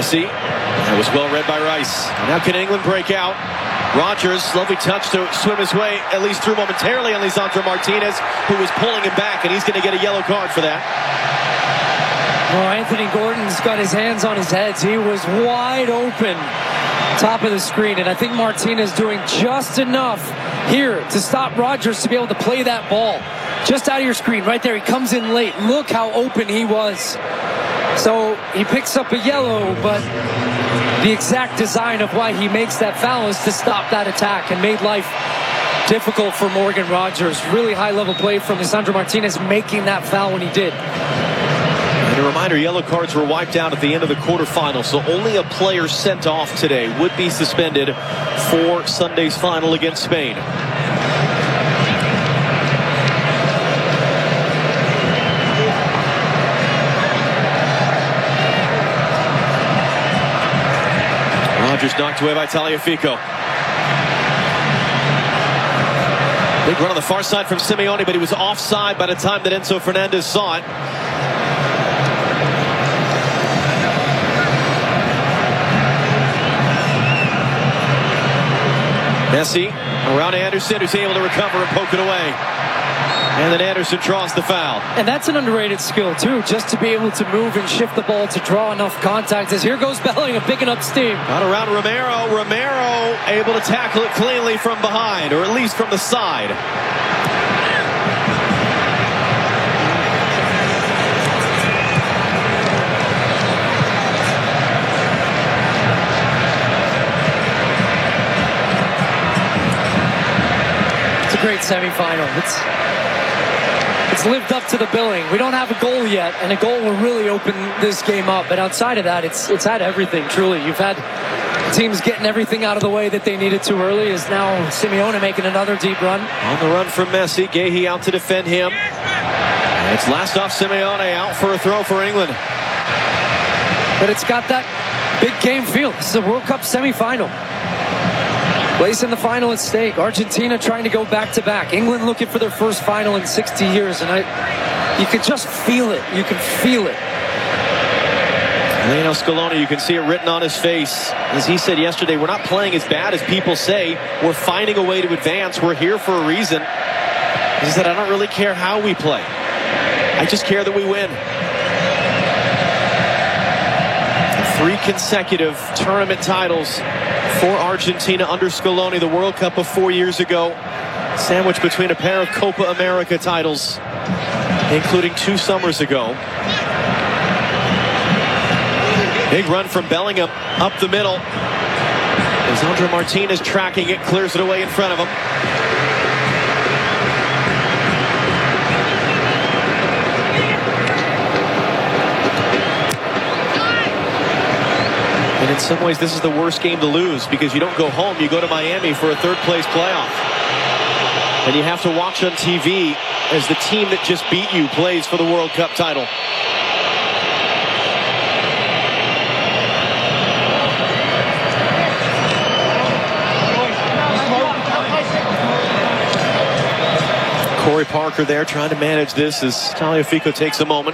Messi. That was well read by Rice. Now can England break out? Rogers, lovely touch to swim his way, at least through momentarily, on Lisandro Martinez, who was pulling him back, and he's going to get a yellow card for that. Oh, Anthony Gordon's got his hands on his head. He was wide open, top of the screen, and I think Martinez doing just enough here to stop Rogers to be able to play that ball. Just out of your screen, right there. He comes in late. Look how open he was. So he picks up a yellow, but the exact design of why he makes that foul is to stop that attack, and made life difficult for Morgan Rogers. Really high-level play from Lisandro Martinez, making that foul when he did. And a reminder, yellow cards were wiped out at the end of the quarterfinal, so only a player sent off today would be suspended for Sunday's final against Spain. Rogers knocked away by Tagliafico. Big run on the far side from Simeone, but he was offside by the time that Enzo Fernandez saw it. Messi around Anderson, who's able to recover and poke it away. And then Anderson draws the foul. And that's an underrated skill, too, just to be able to move and shift the ball to draw enough contact. As here goes Bellingham picking up steam. Out around Romero. Romero able to tackle it cleanly from behind, or at least from the side. It's a great semifinal. It's lived up to the billing. We don't have a goal yet, and a goal will really open this game up. But outside of that, it's had everything, truly. You've had teams getting everything out of the way that they needed to early. Is now Simeone making another deep run. On the run from Messi. Guehi out to defend him. And it's last off Simeone out for a throw for England. But it's got that big game feel. This is a World Cup semifinal. Place in the final at stake. Argentina trying to go back-to-back. England looking for their first final in 60 years. And you can just feel it. You can feel it. Lionel Scaloni, you can see it written on his face. As he said yesterday, we're not playing as bad as people say. We're finding a way to advance. We're here for a reason. He said, I don't really care how we play. I just care that we win. 3 consecutive tournament titles for Argentina under Scaloni. The World Cup of 4 years ago, sandwiched between a pair of Copa America titles, including 2 summers ago. Big run from Bellingham up the middle. Lisandro Martinez tracking it, clears it away in front of him. And in some ways, this is the worst game to lose, because you don't go home, you go to Miami for a third-place playoff. And you have to watch on TV as the team that just beat you plays for the World Cup title. Corey Parker there trying to manage this as Tagliafico takes a moment.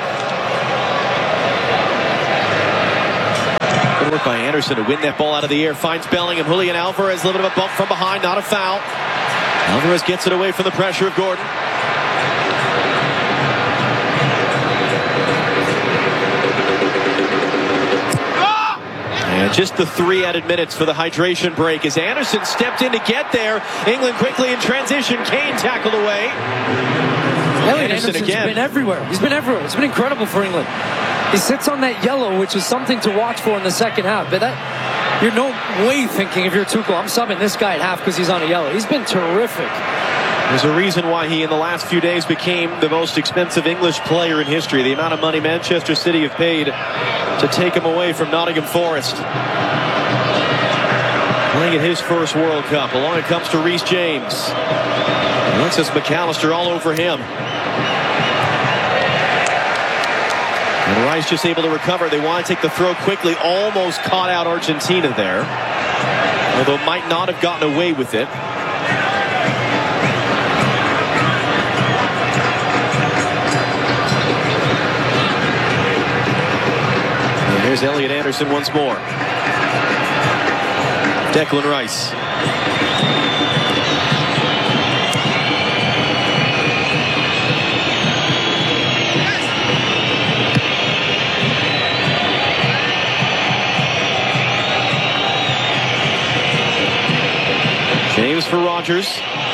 Good work by Anderson to win that ball out of the air. Finds Bellingham. Julian Alvarez, a little bit of a bump from behind, not a foul. Alvarez gets it away from the pressure of Gordon. And just the 3 added minutes for the hydration break as Anderson stepped in to get there. England quickly in transition. Kane tackled away. Elliot Anderson's been everywhere. He's been everywhere. It's been incredible for England. He sits on that yellow, which is something to watch for in the second half. But you're no way thinking, if you're Tuchel, I'm subbing this guy at half because he's on a yellow. He's been terrific. There's a reason why he, in the last few days, became the most expensive English player in history. The amount of money Manchester City have paid to take him away from Nottingham Forest. Playing in his first World Cup. Along it comes to Reece James. Alexis McAllister all over him. And Rice just able to recover. They want to take the throw quickly. Almost caught out Argentina there. Although might not have gotten away with it. Here's Elliot Anderson once more. Declan Rice. James for Rogers.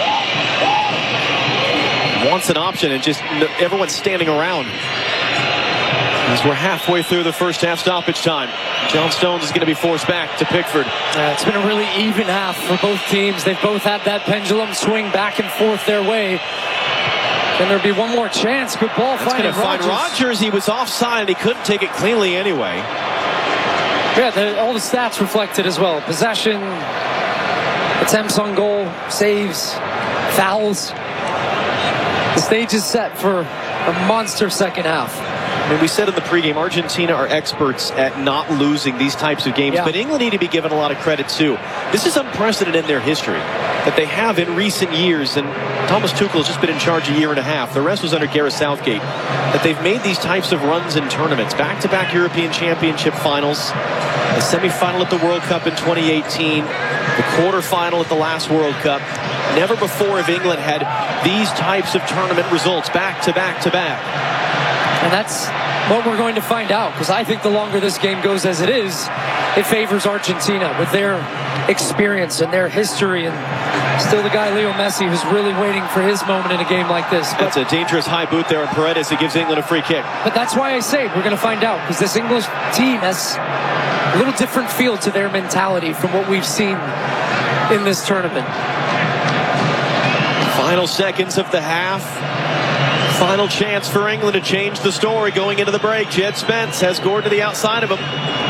Wants an option and just everyone's standing around. As we're halfway through the first half stoppage time. John Stones is going to be forced back to Pickford. It's been a really even half for both teams. They've both had that pendulum swing back and forth their way. Can there be one more chance? Good ball finding Rogers. Find Rogers. He was offside. He couldn't take it cleanly anyway. Yeah, all the stats reflected as well. Possession, attempts on goal, saves, fouls. The stage is set for a monster second half. I mean, we said in the pregame, Argentina are experts at not losing these types of games, but England need to be given a lot of credit too. This is unprecedented in their history that they have in recent years, and Thomas Tuchel has just been in charge a year and a half. The rest was under Gareth Southgate. That they've made these types of runs in tournaments, back-to-back European Championship finals, the semi-final at the World Cup in 2018, the quarterfinal at the last World Cup. Never before have England had these types of tournament results back-to-back-to-back. And that's what we're going to find out, because I think the longer this game goes as it is, it favors Argentina with their experience and their history, and still the guy Leo Messi who's really waiting for his moment in a game like this. That's a dangerous high boot there on Paredes. It gives England a free kick. But that's why I say we're going to find out, because this English team has a little different feel to their mentality from what we've seen in this tournament. Final seconds of the half. Final chance for England to change the story going into the break. Jed Spence has Gordon to the outside of him.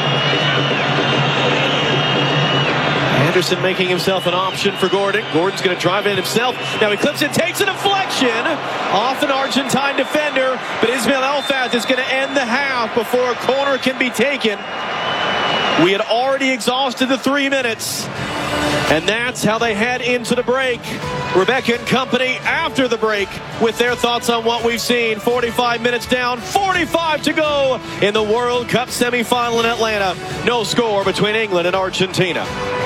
Anderson making himself an option for Gordon. Gordon's going to drive in himself. Now he clips it, takes a deflection off an Argentine defender, but Ismail Elfaz is going to end the half before a corner can be taken. We had already exhausted the 3 minutes. And that's how they head into the break. Rebecca and company after the break with their thoughts on what we've seen. 45 minutes down, 45 to go in the World Cup semifinal in Atlanta. No score between England and Argentina.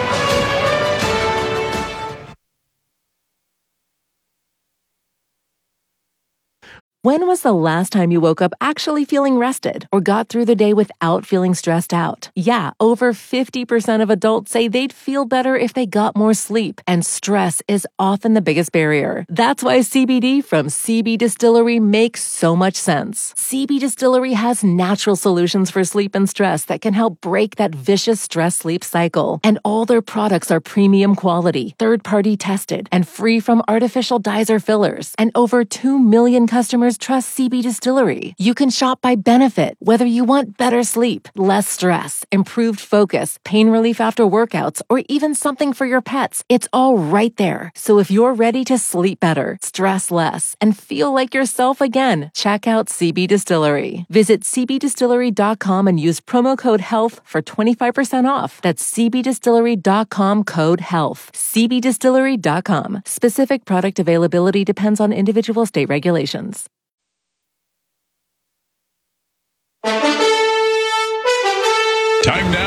When was the last time you woke up actually feeling rested or got through the day without feeling stressed out? Yeah, over 50% of adults say they'd feel better if they got more sleep, and stress is often the biggest barrier. That's why CBD from CB Distillery makes so much sense. CB Distillery has natural solutions for sleep and stress that can help break that vicious stress-sleep cycle. And all their products are premium quality, third-party tested, and free from artificial dyes or fillers. And over 2 million customers trust CB Distillery. You can shop by benefit, whether you want better sleep, less stress, improved focus, pain relief after workouts, or even something for your pets. It's all right there. So if you're ready to sleep better, stress less, and feel like yourself again, check out CB Distillery. Visit cbdistillery.com and use promo code HEALTH for 25% off. That's cbdistillery.com code HEALTH. cbdistillery.com. Specific product availability depends on individual state regulations. Time now